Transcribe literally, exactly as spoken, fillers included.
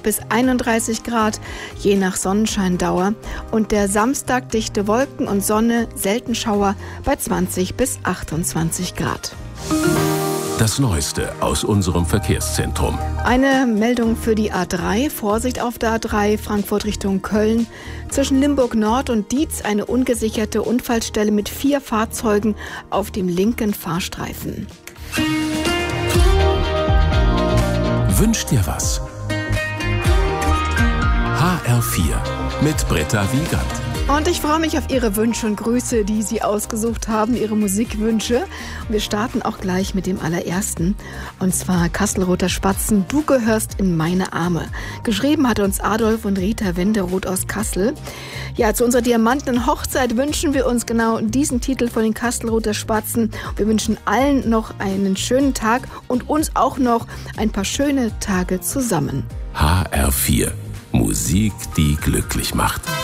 zwanzig bis einunddreißig Grad, je nach Sonnenscheindauer. Und der Samstag dichte Wolken und Sonne, selten Schauer bei zwanzig bis achtundzwanzig Grad. Das Neueste aus unserem Verkehrszentrum. Eine Meldung für die A drei. Vorsicht auf der A drei, Frankfurt Richtung Köln. Zwischen Limburg Nord und Dietz eine ungesicherte Unfallstelle mit vier Fahrzeugen auf dem linken Fahrstreifen. Wünsch dir was? H R vier mit Britta Wiegand. Und ich freue mich auf Ihre Wünsche und Grüße, die Sie ausgesucht haben, Ihre Musikwünsche. Und wir starten auch gleich mit dem allerersten. Und zwar Kastelruther Spatzen, du gehörst in meine Arme. Geschrieben hat uns Adolf und Rita Wenderoth aus Kassel. Ja, zu unserer diamantenen Hochzeit wünschen wir uns genau diesen Titel von den Kastelruther Spatzen. Wir wünschen allen noch einen schönen Tag und uns auch noch ein paar schöne Tage zusammen. H R vier. Musik, die glücklich macht.